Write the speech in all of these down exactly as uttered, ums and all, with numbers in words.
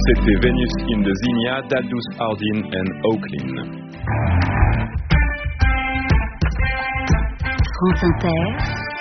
C'était Venus in the Zinnia d'Aldous Hardin and Oaklin. France Inter,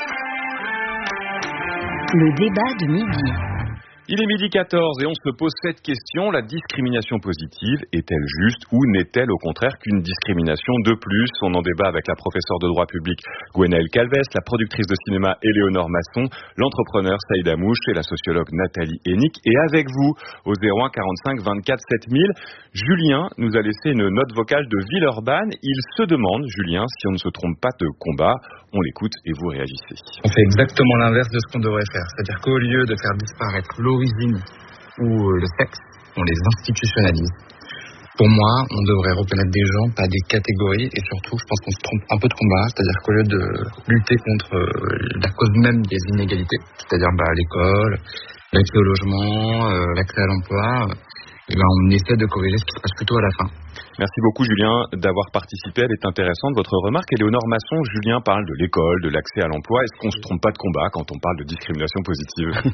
le débat de midi. Il est midi quatorze et on se pose cette question, la discrimination positive est-elle juste ou n'est-elle au contraire qu'une discrimination de plus? On en débat avec la professeure de droit public Gwenaëlle Calvez, la productrice de cinéma Éléonore Masson, l'entrepreneur Saïd Amouche et la sociologue Nathalie Hennick. Et avec vous, au zéro un quarante-cinq vingt-quatre sept mille, Julien nous a laissé une note vocale de Villeurbanne. Il se demande, Julien, si on ne se trompe pas de combat. On l'écoute et vous réagissez. On fait exactement l'inverse de ce qu'on devrait faire. C'est-à-dire qu'au lieu de faire disparaître l'origine ou le sexe, on les institutionnalise. Pour moi, on devrait reconnaître des gens, pas des catégories, et surtout, je pense qu'on se trompe un peu de combat, c'est-à-dire qu'au lieu de lutter contre la cause même des inégalités, c'est-à-dire bah, l'école, l'accès au logement, euh, l'accès à l'emploi, et ben, on essaie de corriger ce qui se passe plutôt à la fin. Merci beaucoup Julien d'avoir participé, elle est intéressante votre remarque. Éléonore Masson, Julien parle de l'école, de l'accès à l'emploi. Est-ce qu'on ne se trompe pas de combat quand on parle de discrimination positive?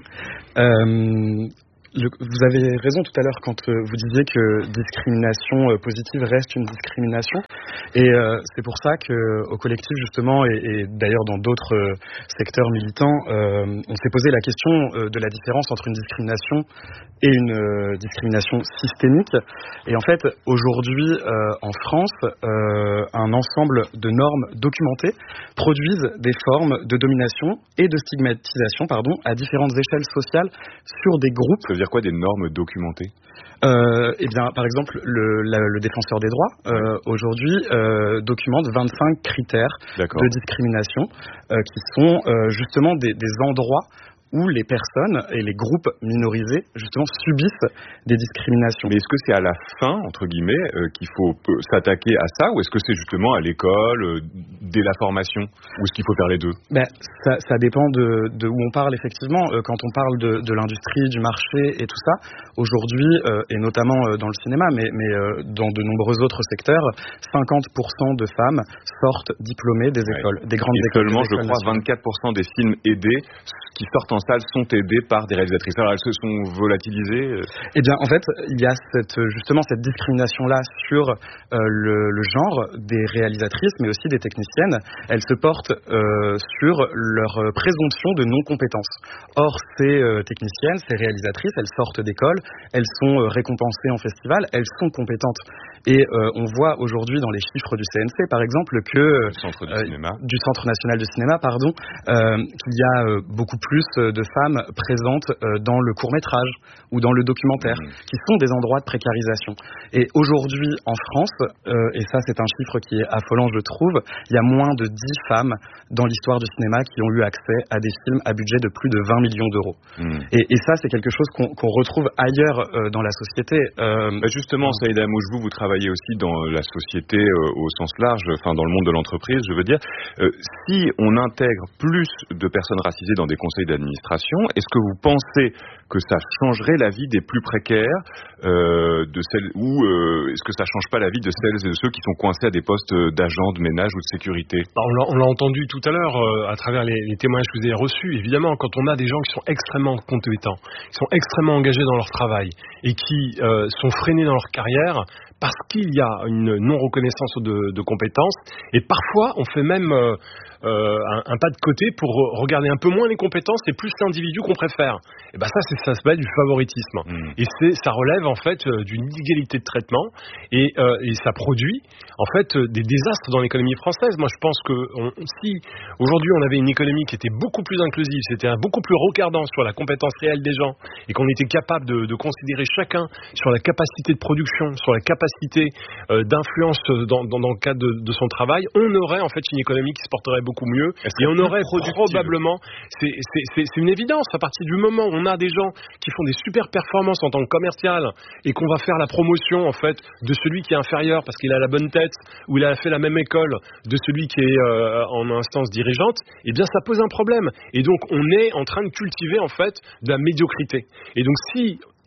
euh... Le, vous avez raison tout à l'heure quand euh, vous disiez que discrimination euh, positive reste une discrimination, et euh, c'est pour ça que au collectif justement et, et d'ailleurs dans d'autres euh, secteurs militants, euh, on s'est posé la question euh, de la différence entre une discrimination et une euh, discrimination systémique. Et en fait, aujourd'hui euh, en France, euh, un ensemble de normes documentées produisent des formes de domination et de stigmatisation, pardon, à différentes échelles sociales sur des groupes. Ça veut dire quoi des normes documentées? Euh, eh bien, par exemple, le, la, le défenseur des droits euh, aujourd'hui euh, documente vingt-cinq critères D'accord. de discrimination euh, qui sont euh, justement des, des endroits où les personnes et les groupes minorisés, justement, subissent des discriminations. Mais est-ce que c'est à la fin, entre guillemets, euh, qu'il faut euh, s'attaquer à ça, ou est-ce que c'est justement à l'école, euh, dès la formation, ou est-ce qu'il faut faire les deux? Ben, ça, ça dépend de, de où on parle, effectivement. Euh, quand on parle de, de l'industrie, du marché et tout ça, aujourd'hui, euh, et notamment euh, dans le cinéma, mais, mais euh, dans de nombreux autres secteurs, cinquante pour cent de femmes sortent diplômées des écoles, ouais. des grandes et écoles. Seulement, je crois, vingt-quatre pour cent des films aidés qui sortent en salle sont aidés par des réalisatrices. Alors, elles se sont volatilisées? Eh bien, en fait, il y a cette, justement cette discrimination-là sur euh, le, le genre des réalisatrices, mais aussi des techniciennes. Elles se portent euh, sur leur présomption de non-compétence. Or, ces euh, techniciennes, ces réalisatrices, elles sortent d'école, elles sont euh, récompensées en festival, elles sont compétentes. Et euh, on voit aujourd'hui dans les chiffres du C N C, par exemple, que du Centre, du euh, cinéma. du Centre national de cinéma, pardon, euh, qu'il y a euh, beaucoup plus de femmes présentes euh, dans le court-métrage ou dans le documentaire, mmh. qui sont des endroits de précarisation. Et aujourd'hui, en France, euh, et ça c'est un chiffre qui est affolant, je trouve, il y a moins de dix femmes dans l'histoire du cinéma qui ont eu accès à des films à budget de plus de vingt millions d'euros. Mmh. Et, et ça, c'est quelque chose qu'on, qu'on retrouve ailleurs euh, dans la société. Euh, bah justement, Saïd Amouche, vous, vous travaillez aussi dans la société euh, au sens large, enfin dans le monde de l'entreprise, je veux dire. Euh, si on intègre plus de personnes racisées dans des conseils d'administration, est-ce que vous pensez que ça changerait la vie des plus précaires, euh, de celles, ou euh, est-ce que ça change pas la vie de celles et de ceux qui sont coincés à des postes d'agents de ménage ou de sécurité? On l'a, on l'a entendu tout à l'heure euh, à travers les, les témoignages que vous avez reçus. Évidemment, quand on a des gens qui sont extrêmement compétents, qui sont extrêmement engagés dans leur travail et qui euh, sont freinés dans leur carrière parce qu'il y a une non-reconnaissance de, de compétences, et parfois on fait même euh, euh, un, un pas de côté pour regarder un peu moins les compétences et plus l'individu qu'on préfère. Et ben ça, c'est, ça s'appelle du favoritisme. Mmh. Et c'est, ça relève en fait d'une inégalité de traitement, et, euh, et ça produit en fait des désastres dans l'économie française. Moi, je pense que on, si aujourd'hui on avait une économie qui était beaucoup plus inclusive, c'était beaucoup plus regardant sur la compétence réelle des gens, et qu'on était capable de, de considérer chacun sur la capacité de production, sur la capacité euh, d'influence dans, dans, dans le cadre de, de son travail, on aurait en fait une économie qui se porterait beaucoup mieux, et on aurait probablement, c'est, c'est, c'est, c'est une évidence, à partir du moment où on a des gens qui font des super performances en tant que commercial, et qu'on va faire la promotion en fait de celui qui est inférieur parce qu'il a la bonne tête, ou il a fait la même école de celui qui est euh, en instance dirigeante, eh bien ça pose un problème. Et donc on est en train de cultiver en fait de la médiocrité. Et donc si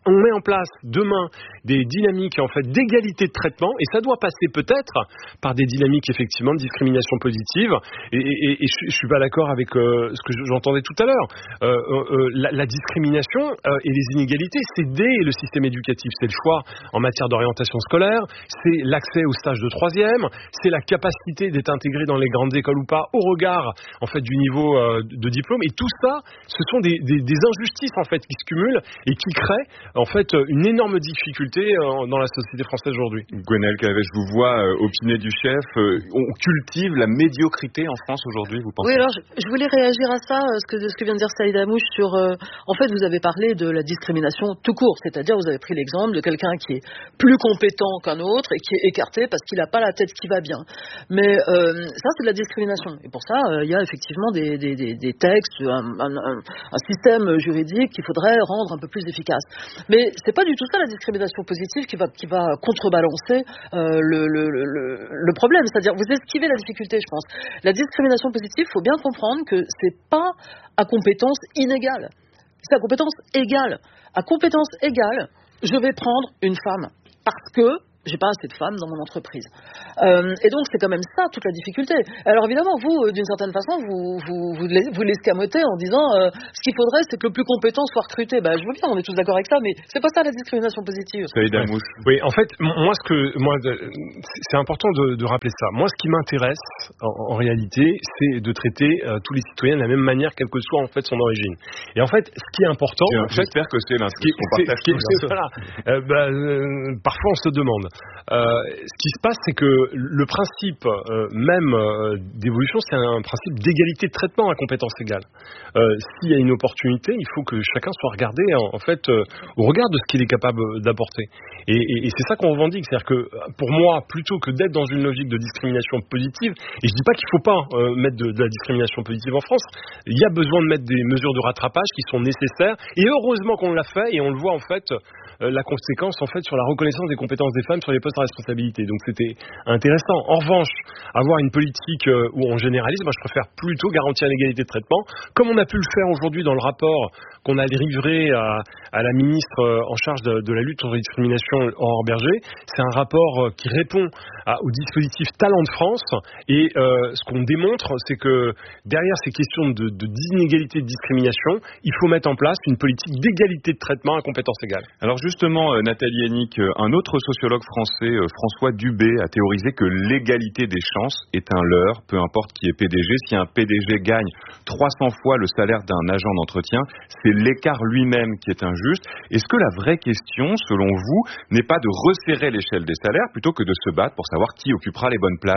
on met en place demain des dynamiques en fait d'égalité de traitement, et ça doit passer peut-être par des dynamiques effectivement de discrimination positive. Et, et, et je, je suis pas d'accord avec euh, ce que j'entendais tout à l'heure. Euh, euh, la, la discrimination euh, et les inégalités, c'est dès le système éducatif, c'est le choix en matière d'orientation scolaire, c'est l'accès au stage de troisième, c'est la capacité d'être intégré dans les grandes écoles ou pas au regard en fait du niveau euh, de diplôme. Et tout ça, ce sont des, des, des injustices en fait qui se cumulent et qui créent en fait une énorme difficulté euh, dans la société française aujourd'hui. Gwenaëlle Calvez, je vous vois euh, opiner du chef. Euh, on cultive la médiocrité en France aujourd'hui, vous pensez? Oui, alors je, je voulais réagir à ça, ce que, ce que vient de dire Saïd Amouche sur... Euh, en fait, vous avez parlé de la discrimination tout court, c'est-à-dire vous avez pris l'exemple de quelqu'un qui est plus compétent qu'un autre et qui est écarté parce qu'il n'a pas la tête qui va bien. Mais euh, ça, c'est de la discrimination. Et pour ça, euh, il y a effectivement des, des, des, des textes, un, un, un, un système juridique qu'il faudrait rendre un peu plus efficace. Mais c'est pas du tout ça la discrimination positive qui va, qui va contrebalancer euh, le, le, le, le problème. C'est-à-dire, vous esquivez la difficulté, je pense. La discrimination positive, il faut bien comprendre que c'est pas à compétence inégale. C'est à compétence égale. À compétence égale, je vais prendre une femme parce que j'ai pas assez de femmes dans mon entreprise. Euh, et donc, c'est quand même ça, toute la difficulté. Alors, évidemment, vous, d'une certaine façon, vous, vous, vous, vous l'escamotez en disant euh, ce qu'il faudrait, c'est que le plus compétent soit recruté. Bah, je veux bien, on est tous d'accord avec ça, mais c'est pas ça la discrimination positive. Saïd Amouche. Oui, en fait, moi, ce que, moi, c'est important de, de rappeler ça. Moi, ce qui m'intéresse, en, en réalité, c'est de traiter euh, tous les citoyens de la même manière, quelle que soit, en fait, son origine. Et en fait, ce qui est important... En fait, j'espère que c'est l'inscription qu'on partage tous. Voilà. Euh, bah, euh, parfois, on se demande. Euh, ce qui se passe, c'est que le principe euh, même euh, d'évolution, c'est un principe d'égalité de traitement à compétence égale. Euh, s'il y a une opportunité, il faut que chacun soit regardé en, en fait euh, au regard de ce qu'il est capable d'apporter. Et, et, et c'est ça qu'on revendique, c'est-à-dire que pour moi, plutôt que d'être dans une logique de discrimination positive, et je dis pas qu'il faut pas euh, mettre de, de la discrimination positive en France, il y a besoin de mettre des mesures de rattrapage qui sont nécessaires. Et heureusement qu'on l'a fait, et on le voit en fait. Euh, la conséquence en fait sur la reconnaissance des compétences des femmes sur les postes à responsabilité. Donc c'était intéressant. En revanche, avoir une politique euh, où on généralise, moi je préfère plutôt garantir l'égalité de traitement, comme on a pu le faire aujourd'hui dans le rapport qu'on a livré à, à la ministre euh, en charge de, de la lutte contre la discrimination, Aurore Bergé. C'est un rapport euh, qui répond à, au dispositif Talent de France, et euh, ce qu'on démontre, c'est que derrière ces questions de, de d'inégalité de discrimination, il faut mettre en place une politique d'égalité de traitement à compétences égales. Alors justement, Nathalie Hennig, un autre sociologue français, François Dubé, a théorisé que l'égalité des chances est un leurre, peu importe qui est P D G. Si un P D G gagne trois cents fois le salaire d'un agent d'entretien, c'est l'écart lui-même qui est injuste. Est-ce que la vraie question, selon vous, n'est pas de resserrer l'échelle des salaires plutôt que de se battre pour savoir qui occupera les bonnes places ?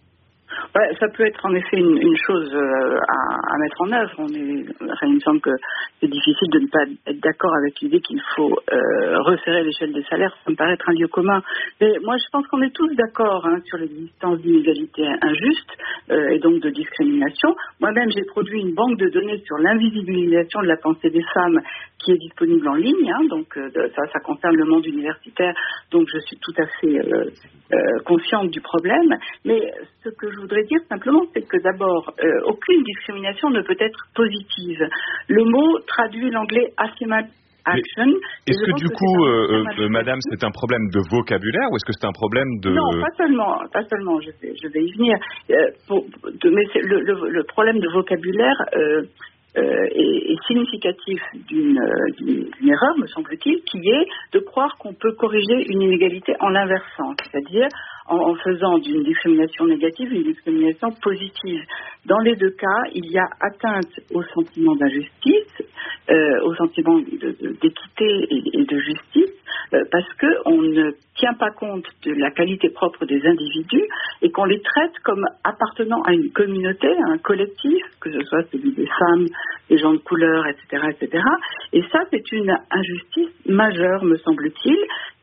Ouais, ça peut être en effet une, une chose euh, à, à mettre en œuvre. On est, enfin, il me semble que c'est difficile de ne pas être d'accord avec l'idée qu'il faut euh, resserrer l'échelle des salaires. Ça me paraît être un lieu commun. Mais moi, je pense qu'on est tous d'accord hein, sur l'existence d'inégalités injustes euh, et donc de discrimination. Moi-même, j'ai produit une banque de données sur l'invisibilisation de la pensée des femmes qui est disponible en ligne. Hein, donc euh, ça, ça concerne le monde universitaire. Donc je suis tout à fait euh, euh, consciente du problème. Mais ce que je voudrais dire simplement, c'est que d'abord, euh, aucune discrimination ne peut être positive. Le mot traduit l'anglais affirmative action. Est-ce que du que coup, euh, euh, madame, c'est un problème de vocabulaire ou est-ce que c'est un problème de... Non, pas seulement, pas seulement, je vais, je vais y venir. Euh, pour, de, mais c'est le, le, le problème de vocabulaire euh, euh, est, est significatif d'une, d'une, d'une erreur, me semble-t-il, qui est de croire qu'on peut corriger une inégalité en l'inversant, c'est-à-dire en, en faisant d'une discrimination négative une discrimination positive. Dans les deux cas, il y a atteinte au sentiment d'injustice, euh, au sentiment de, de, d'équité et, et de justice, euh, parce qu'on ne tient pas compte de la qualité propre des individus et qu'on les traite comme appartenant à une communauté, à un collectif, que ce soit celui des femmes, des gens de couleur, et cetera, et cetera. Et ça, c'est une injustice majeure, me semble-t-il, qui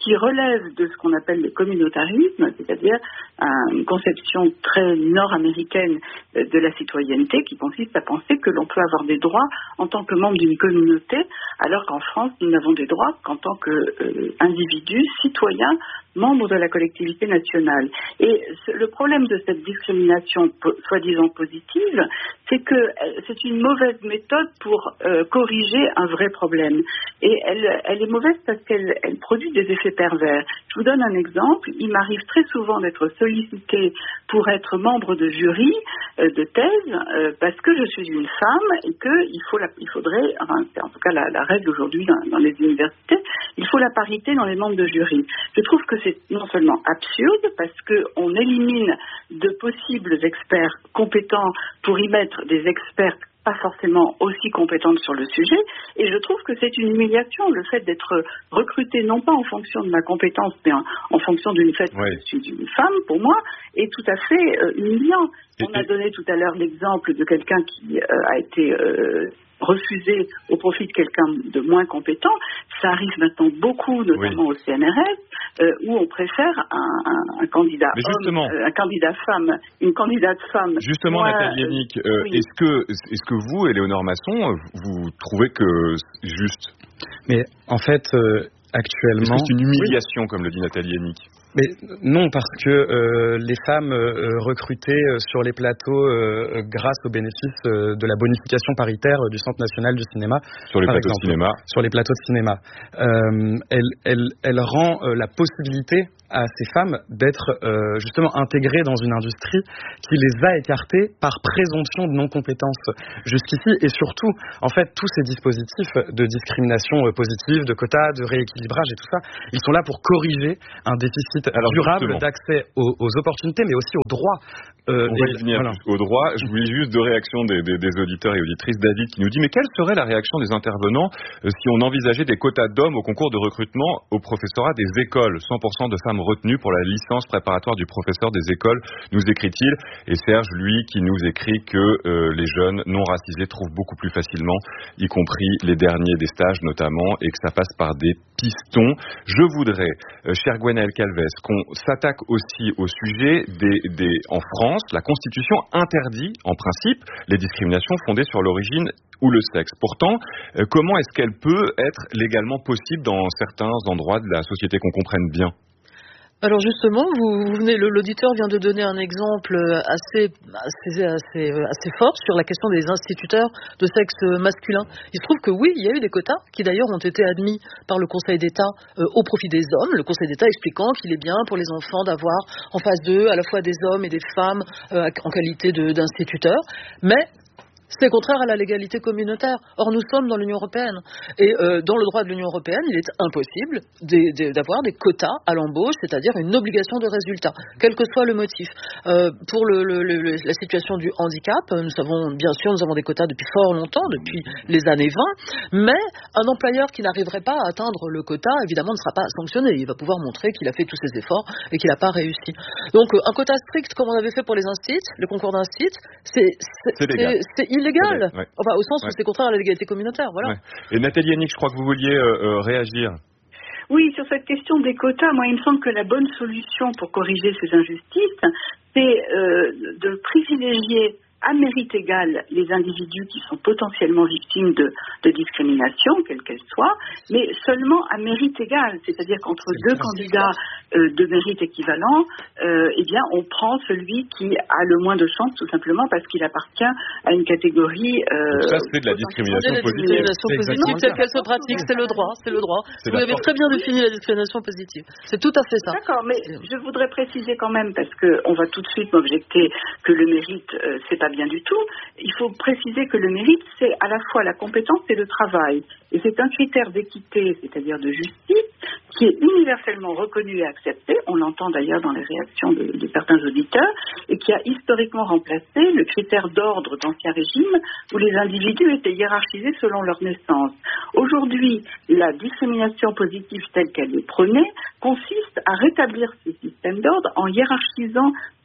qui relève de ce qu'on appelle le communautarisme, c'est-à-dire une conception très nord-américaine de la citoyenneté qui consiste à penser que l'on peut avoir des droits en tant que membre d'une communauté, alors qu'en France, nous n'avons des droits qu'en tant qu'individus, euh, citoyens, membres de la collectivité nationale. Et le problème de cette discrimination po- soi-disant positive, c'est que c'est une mauvaise méthode pour euh, corriger un vrai problème. Et elle, elle est mauvaise parce qu'elle elle produit des effets pervers. Je vous donne un exemple. Il m'arrive très souvent d'être sollicitée pour être membre de jury euh, de thèse euh, parce que je suis une femme et qu'il faut la, il faudrait, enfin, c'est en tout cas la, la règle aujourd'hui dans, dans les universités, il faut la parité dans les membres de jury. Je trouve que c'est non seulement absurde parce qu'on élimine de possibles experts compétents pour y mettre des experts pas forcément aussi compétentes sur le sujet, et je trouve que c'est une humiliation, le fait d'être recrutée non pas en fonction de ma compétence, mais en, en fonction d'une fait oui. que je suis une femme, pour moi, est tout à fait euh, humiliant. Et, On a donné tout à l'heure l'exemple de quelqu'un qui euh, a été euh, refusé au profit de quelqu'un de moins compétent. Ça arrive maintenant beaucoup, notamment oui. au C N R S, euh, où on préfère un, un, un candidat homme, euh, un candidat femme, une candidate femme. Justement, moi, Nathalie Yannick, euh, oui. est-ce que est-ce que vous, Éléonore Masson, vous trouvez que c'est juste? Mais en fait, euh, actuellement, est-ce que c'est une humiliation, oui. comme le dit Nathalie Yannick? Mais non, parce que euh, les femmes euh, recrutées sur les plateaux euh, grâce aux bénéfices euh, de la bonification paritaire du Centre national du cinéma, sur les par plateaux exemple, de cinéma, sur les plateaux de cinéma, euh, elle, elle, elle rend euh, la possibilité à ces femmes d'être euh, justement intégrées dans une industrie qui les a écartées par présomption de non-compétence jusqu'ici, et surtout, en fait, tous ces dispositifs de discrimination euh, positive, de quotas, de rééquilibrage et tout ça, ils sont là pour corriger un déficit Alors, durable justement. d'accès aux, aux opportunités, mais aussi aux droits. Euh, On va y venir voilà. aux droits. Je voulais juste deux réactions des, des, des auditeurs et auditrices. David qui nous dit, mais quelle serait la réaction des intervenants euh, si on envisageait des quotas d'hommes au concours de recrutement au professorat des écoles, cent pour cent de femmes retenues pour la licence préparatoire du professeur des écoles, nous écrit-il. Et Serge, lui, qui nous écrit que euh, les jeunes non racisés trouvent beaucoup plus facilement, y compris les derniers des stages notamment, et que ça passe par des pistons. Je voudrais, euh, chère Gwenaëlle Calvez, qu'on s'attaque aussi au sujet des, des... En France, la Constitution interdit, en principe, les discriminations fondées sur l'origine ou le sexe. Pourtant, euh, comment est-ce qu'elle peut être légalement possible dans certains endroits de la société, qu'on comprenne bien ? Alors justement, vous, vous venez, l'auditeur vient de donner un exemple assez, assez, assez, assez fort sur la question des instituteurs de sexe masculin. Il se trouve que oui, il y a eu des quotas qui d'ailleurs ont été admis par le Conseil d'État euh, au profit des hommes. Le Conseil d'État expliquant qu'il est bien pour les enfants d'avoir en face d'eux à la fois des hommes et des femmes euh, en qualité de, d'instituteurs. Mais c'est contraire à la légalité communautaire. Or, nous sommes dans l'Union européenne. Et euh, dans le droit de l'Union européenne, il est impossible de, de, d'avoir des quotas à l'embauche, c'est-à-dire une obligation de résultat, quel que soit le motif. Euh, pour le, le, le, la situation du handicap, nous savons, bien sûr, nous avons des quotas depuis fort longtemps, depuis les années vingt, mais un employeur qui n'arriverait pas à atteindre le quota, évidemment, ne sera pas sanctionné. Il va pouvoir montrer qu'il a fait tous ses efforts et qu'il n'a pas réussi. Donc, un quota strict, comme on avait fait pour les instituts, le concours d'instituts, c'est, c'est, c'est, c'est, c'est illégal, ouais. enfin au sens où ouais. c'est contraire à la légalité communautaire, voilà. Ouais. Et Nathalie Yannick, je crois que vous vouliez euh, euh, réagir. Oui, sur cette question des quotas, moi il me semble que la bonne solution pour corriger ces injustices, c'est euh, de privilégier à mérite égal les individus qui sont potentiellement victimes de, de discrimination, quelle qu'elle soit, mais seulement à mérite égal, c'est-à-dire qu'entre deux candidats euh, de mérite équivalent, euh, eh bien on prend celui qui a le moins de chance, tout simplement parce qu'il appartient à une catégorie. Euh, Donc ça c'est de la discrimination de la positive. discrimination positive, telle qu'elle se pratique, c'est le droit, c'est le droit. C'est Vous avez force. Très bien défini la discrimination positive. C'est tout à fait ça. D'accord, mais je voudrais préciser quand même, parce que on va tout de suite m'objecter que le mérite euh, c'est pas bien du tout. Il faut préciser que le mérite, c'est à la fois la compétence et le travail. Et c'est un critère d'équité, c'est-à-dire de justice, qui est universellement reconnu et accepté, on l'entend d'ailleurs dans les réactions de, de certains auditeurs, et qui a historiquement remplacé le critère d'ordre d'Ancien Régime, où les individus étaient hiérarchisés selon leur naissance. Aujourd'hui, la discrimination positive telle qu'elle est prônée consiste à rétablir ce système d'ordre en hiérarchisant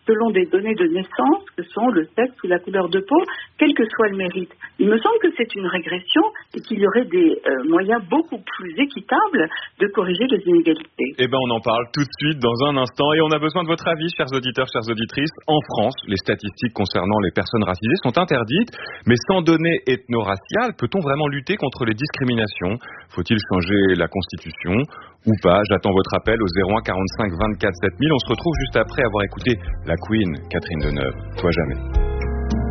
selon des données de naissance que sont le sexe ou la couleur de peau, quel que soit le mérite. Il me semble que c'est une régression et qu'il y aurait des euh, moyens beaucoup plus équitables de corriger les inégalités. Eh bien, on en parle tout de suite dans un instant et on a besoin de votre avis, chers auditeurs, chères auditrices. En France, les statistiques concernant les personnes racisées sont interdites, mais sans données ethno-raciales, peut-on vraiment lutter contre les discriminations ? Faut-il changer la Constitution ou pas? J'attends votre appel au zéro un quarante-cinq vingt-quatre sept mille. On se retrouve juste après avoir écouté la Queen, Catherine Deneuve. Toi jamais.